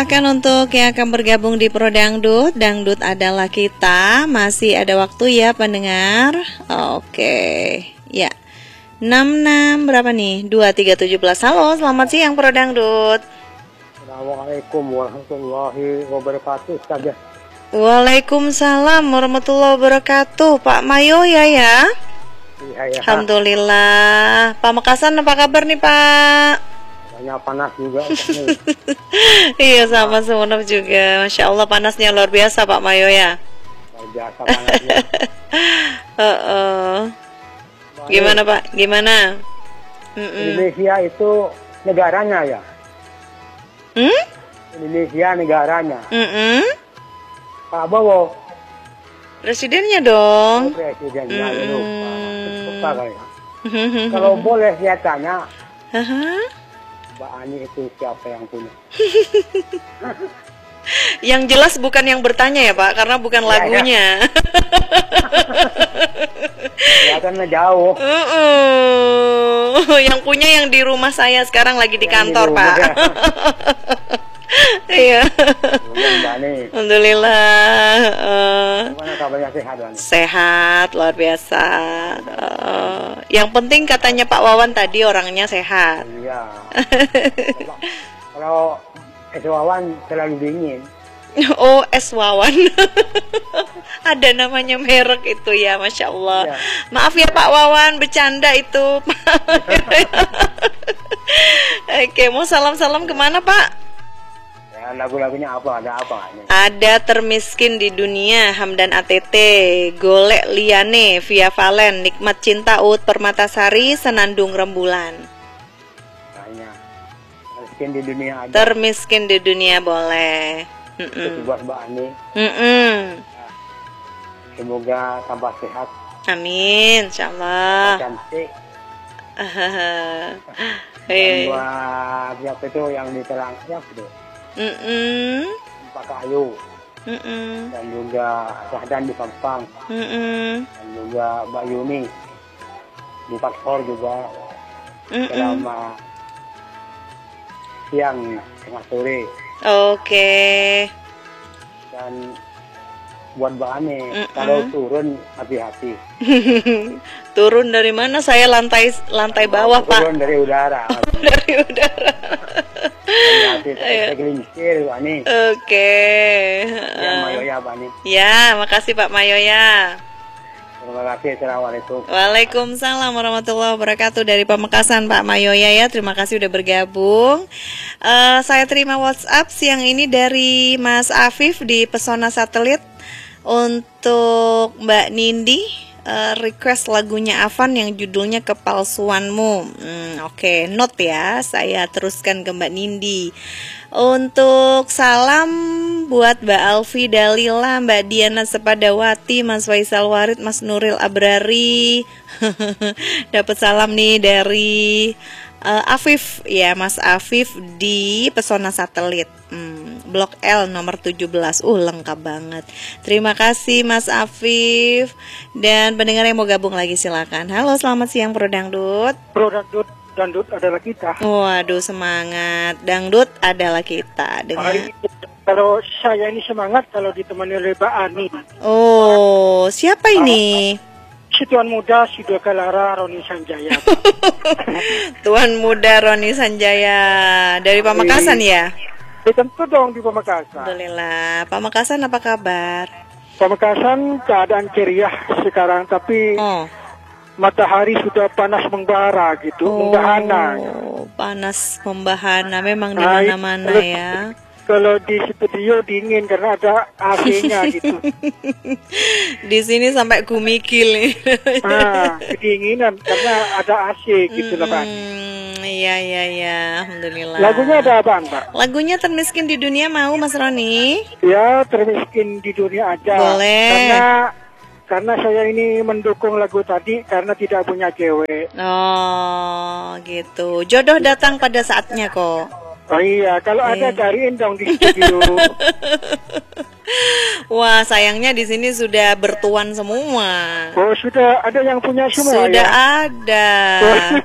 Akan untuk yang akan bergabung di Pro Dangdut, Dangdut adalah kita. Masih ada waktu ya pendengar. Oke, ya 66 berapa nih? 2317. Halo, selamat siang Pro Dangdut. Assalamualaikum warahmatullahi wabarakatuh. Ustaz. Waalaikumsalam warahmatullahi wabarakatuh. Pak Mayo ya. Iya, ya. Alhamdulillah. Pak Mekasan apa kabar nih Pak? Banyak panas juga. Iya sama Sumenep juga. Masya Allah panasnya luar biasa Pak Mayo ya. Luar biasa panasnya. Gimana Pak? Gimana? Indonesia itu negaranya ya. Indonesia negaranya. Pak Prabowo presidennya dong. presidennya itu suka kali. Kalau boleh saya tanya, Mbak Ani itu siapa yang punya? Yang jelas bukan yang bertanya ya Pak, karena bukan lagunya. Ya kan jauh. Yang punya yang di rumah saya sekarang lagi di kantor Pak. Iya. Alhamdulillah. Gimana kabarnya, sehat Ani? Sehat luar biasa. Yang penting katanya Pak Wawan tadi orangnya sehat. Iya. Kalau es Wawan terlalu dingin. Oh, es Wawan. Ada namanya merek itu ya, Masya Allah. Ya. Maaf ya Pak Wawan, bercanda itu. Oke, mau salam-salam kemana Pak? Ya, lagu-lagunya apa? Ada apa ini? Ada Termiskin di Dunia, Hamdan ATT, Golek Liane, Via Valen, Nikmat Cinta Ut Permatasari, Senandung Rembulan. Kayaknya Termiskin di Dunia aja. Termiskin di Dunia boleh. Itu buat Mbak Ani. Semoga tambah sehat. Amin, insyaallah. Cantik. Hei. Buat siapa itu yang diterang siapa itu? Pak Kayu. Dan juga Sahdan di Pampang. Dan juga Mbak Yuni di Paspor juga. Selama siang tengah sore. Oke. Dan buat Mbak Ani, kalau turun hati-hati. Turun dari mana? Saya lantai bawah Pak. Turun dari udara. Dari udara. Hati-hati, tergelincir Mbak Ani. Oke. Ya, Mayoya Mbak Ani. Ya, makasih Pak Mayoya. Terima kasih. Assalamualaikum. Waalaikumsalam warahmatullahi wabarakatuh. Dari Pamekasan Pak Mayoya ya. Terima kasih udah bergabung. Saya terima WhatsApp siang ini dari Mas Afif di Pesona Satelit. Untuk Mbak Nindi, request lagunya Avan yang judulnya Kepalsuanmu. Oke, note ya. Saya teruskan ke Mbak Nindi. Untuk salam buat Mbak Alfi Dalila, Mbak Diana Sepadawati, Mas Faisal Warid, Mas Nuril Abrari. Dapat salam nih dari Afif ya, Mas Afif di Pesona Satelit. Blok L nomor 17. Lengkap banget. Terima kasih Mas Afif. Dan pendengar yang mau gabung lagi silakan. Halo, selamat siang Pro Dangdut. Pro Dangdut adalah kita. Waduh, semangat. Dangdut adalah kita. Dengan Kalau saya ini semangat kalau ditemani oleh Mbak Ani. Oh, siapa ini? Si Tuan Muda, si Dua Kalara, Roni Sanjaya. Tuan Muda Roni Sanjaya dari Pamekasan ya? Tentu dong di Pamekasan. Alhamdulillah. Pamekasan apa kabar? Pamekasan keadaan ceria sekarang, tapi matahari sudah panas membara gitu, membahana. Panas membahana memang di mana-mana ya. Kalau di studio dingin karena ada AC-nya gitu. Di sini sampai gumikil. Kedinginan karena ada AC gitu lah Pak. Iya, alhamdulillah. Lagunya ada apa Pak? Lagunya Termiskin di Dunia mau Mas Roni? Ya, Termiskin di Dunia aja. Boleh. Karena saya ini mendukung lagu tadi karena tidak punya cewek. Oh, gitu. Jodoh datang pada saatnya kok. Oh iya, kalau ada cariin dong di studio. Wah, sayangnya di sini sudah bertuan semua. Oh, sudah ada yang punya semua sudah ya? Ada.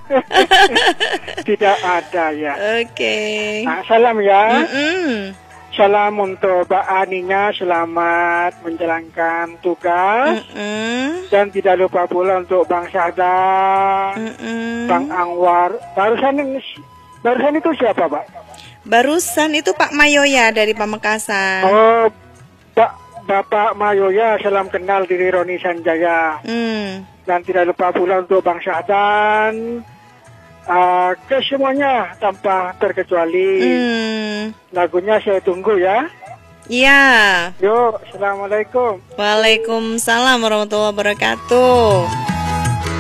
Tidak ada ya. Oke. Nah, salam ya. Salam untuk Mbak Aninya, selamat menjalankan tugas. Dan tidak lupa pula untuk Bang Syahdan, Bang Anwar. Barusan itu siapa, Pak? Barusan itu Pak Mayoya dari Pamekasan. Oh, Bapak Mayoya, salam kenal diri Roni Sanjaya. Dan tidak lupa pula untuk Bang Syahdan. Ke semuanya tanpa terkecuali. Lagunya saya tunggu ya. Iya. Yuk, assalamualaikum. Waalaikumsalam warahmatullahi wabarakatuh.